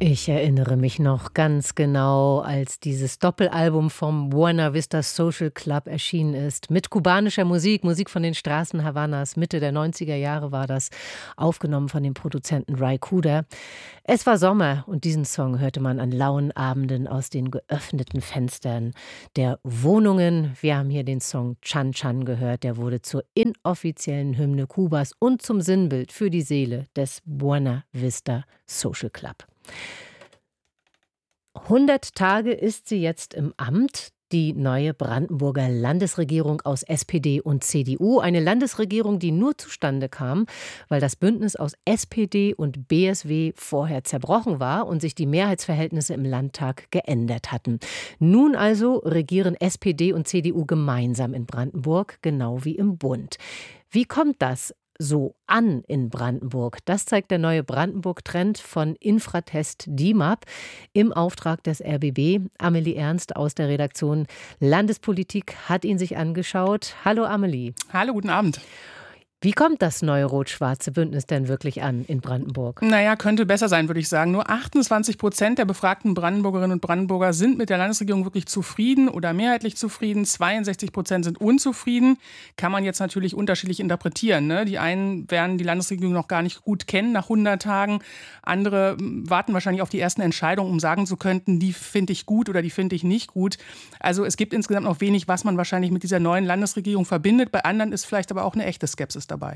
Ich erinnere mich noch ganz genau, als dieses Doppelalbum vom Buena Vista Social Club erschienen ist. Mit kubanischer Musik, Musik von den Straßen Havanas. Mitte der 90er Jahre war das, aufgenommen von dem Produzenten Ry Cooder. Es war Sommer und diesen Song hörte man an lauen Abenden aus den geöffneten Fenstern der Wohnungen. Wir haben hier den Song Chan Chan gehört. Der wurde zur inoffiziellen Hymne Kubas und zum Sinnbild für die Seele des Buena Vista Social Club. 100 Tage ist sie jetzt im Amt, die neue Brandenburger Landesregierung aus SPD und CDU. Eine Landesregierung, die nur zustande kam, weil das Bündnis aus SPD und BSW vorher zerbrochen war und sich die Mehrheitsverhältnisse im Landtag geändert hatten. Nun also regieren SPD und CDU gemeinsam in Brandenburg, genau wie im Bund. Wie kommt das so an in Brandenburg? Das zeigt der neue Brandenburg-Trend von Infratest DIMAP im Auftrag des RBB. Amelie Ernst aus der Redaktion Landespolitik hat ihn sich angeschaut. Hallo Amelie. Hallo, guten Abend. Wie kommt das neue rot-schwarze Bündnis denn wirklich an in Brandenburg? Naja, könnte besser sein, würde ich sagen. Nur 28% der befragten Brandenburgerinnen und Brandenburger sind mit der Landesregierung wirklich zufrieden oder mehrheitlich zufrieden. 62% sind unzufrieden. Kann man jetzt natürlich unterschiedlich interpretieren, ne? Die einen werden die Landesregierung noch gar nicht gut kennen nach 100 Tagen. Andere warten wahrscheinlich auf die ersten Entscheidungen, um sagen zu können, die finde ich gut oder die finde ich nicht gut. Also es gibt insgesamt noch wenig, was man wahrscheinlich mit dieser neuen Landesregierung verbindet. Bei anderen ist vielleicht aber auch eine echte Skepsis dabei.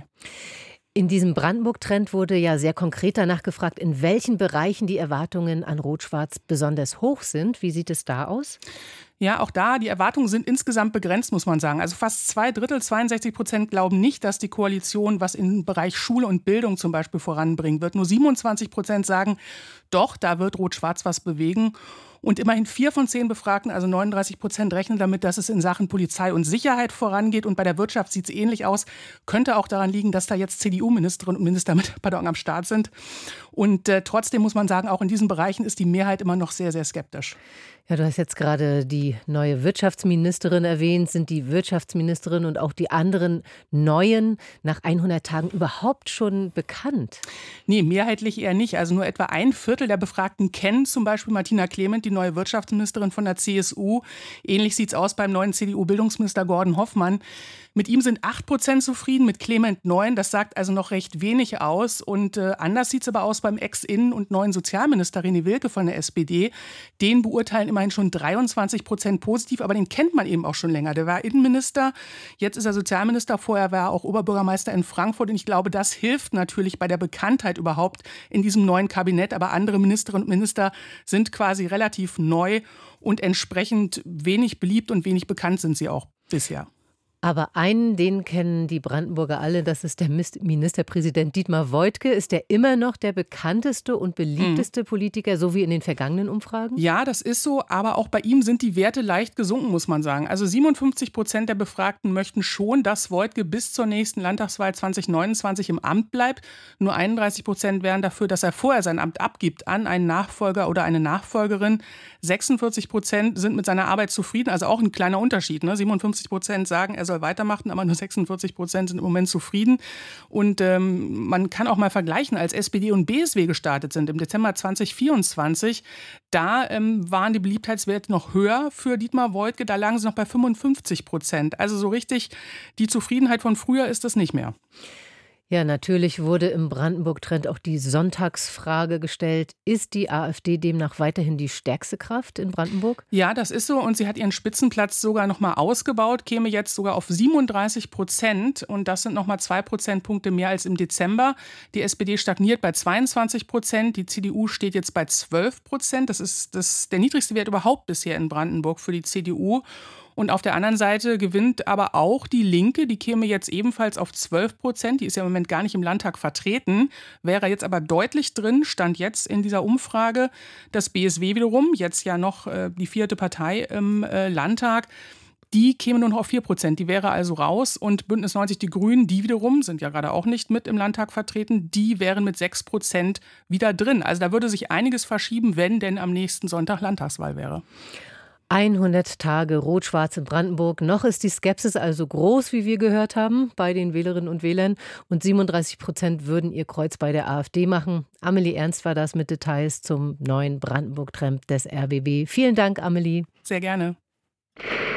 In diesem Brandenburg-Trend wurde ja sehr konkret danach gefragt, in welchen Bereichen die Erwartungen an Rot-Schwarz besonders hoch sind. Wie sieht es da aus? Ja, auch da, die Erwartungen sind insgesamt begrenzt, muss man sagen. Also fast 2/3, 62% glauben nicht, dass die Koalition was im Bereich Schule und Bildung zum Beispiel voranbringen wird. Nur 27% sagen, doch, da wird Rot-Schwarz was bewegen. Und immerhin 4 von 10 Befragten, also 39%, rechnen damit, dass es in Sachen Polizei und Sicherheit vorangeht. Und bei der Wirtschaft sieht es ähnlich aus. Könnte auch daran liegen, dass da jetzt CDU-Ministerinnen und Minister am Start sind. Und trotzdem muss man sagen, auch in diesen Bereichen ist die Mehrheit immer noch sehr, sehr skeptisch. Ja, du hast jetzt gerade die neue Wirtschaftsministerin erwähnt. Sind die Wirtschaftsministerin und auch die anderen Neuen nach 100 Tagen überhaupt schon bekannt? Nee, mehrheitlich eher nicht. Also nur etwa 1/4 der Befragten kennen zum Beispiel Martina Clement, die neue Wirtschaftsministerin von der CSU. Ähnlich sieht es aus beim neuen CDU-Bildungsminister Gordon Hoffmann. Mit ihm sind 8% zufrieden, mit Clement 9%. Das sagt also noch recht wenig aus. Und anders sieht es aber aus beim Ex-Innen- und neuen Sozialminister René Wilke von der SPD. Den beurteilen immerhin schon 23% positiv, aber den kennt man eben auch schon länger. Der war Innenminister, jetzt ist er Sozialminister, vorher war er auch Oberbürgermeister in Frankfurt. Und ich glaube, das hilft natürlich bei der Bekanntheit überhaupt in diesem neuen Kabinett. Aber andere Ministerinnen und Minister sind quasi relativ neu und entsprechend wenig beliebt und wenig bekannt sind sie auch bisher. Aber einen, den kennen die Brandenburger alle, das ist der Ministerpräsident Dietmar Woidke. Ist der immer noch der bekannteste und beliebteste Politiker, so wie in den vergangenen Umfragen? Ja, das ist so, aber auch bei ihm sind die Werte leicht gesunken, muss man sagen. Also 57% der Befragten möchten schon, dass Woidke bis zur nächsten Landtagswahl 2029 im Amt bleibt. Nur 31% wären dafür, dass er vorher sein Amt abgibt an einen Nachfolger oder eine Nachfolgerin. 46% sind mit seiner Arbeit zufrieden, also auch ein kleiner Unterschied, ne? 57% sagen, er soll weitermachen, aber nur 46% sind im Moment zufrieden. Und man kann auch mal vergleichen, als SPD und BSW gestartet sind im Dezember 2024, da waren die Beliebtheitswerte noch höher für Dietmar Woidke, da lagen sie noch bei 55%. Also so richtig die Zufriedenheit von früher ist das nicht mehr. Ja, natürlich wurde im Brandenburg-Trend auch die Sonntagsfrage gestellt. Ist die AfD demnach weiterhin die stärkste Kraft in Brandenburg? Ja, das ist so. Und sie hat ihren Spitzenplatz sogar noch mal ausgebaut, käme jetzt sogar auf 37%. Und das sind noch mal 2 Prozentpunkte mehr als im Dezember. Die SPD stagniert bei 22%. Die CDU steht jetzt bei 12%. Das ist der niedrigste Wert überhaupt bisher in Brandenburg für die CDU. Und auf der anderen Seite gewinnt aber auch die Linke, die käme jetzt ebenfalls auf 12%, die ist ja im Moment gar nicht im Landtag vertreten, wäre jetzt aber deutlich drin, stand jetzt in dieser Umfrage. Das BSW wiederum, jetzt ja noch die 4. Partei im Landtag, die käme nur noch auf 4%, die wäre also raus. Und Bündnis 90, die Grünen, die wiederum, sind ja gerade auch nicht mit im Landtag vertreten, die wären mit 6% wieder drin. Also da würde sich einiges verschieben, wenn denn am nächsten Sonntag Landtagswahl wäre. 100 Tage Rot-Schwarz in Brandenburg. Noch ist die Skepsis also groß, wie wir gehört haben, bei den Wählerinnen und Wählern. Und 37% würden ihr Kreuz bei der AfD machen. Amelie Ernst war das mit Details zum neuen Brandenburg-Tramp des RBB. Vielen Dank, Amelie. Sehr gerne.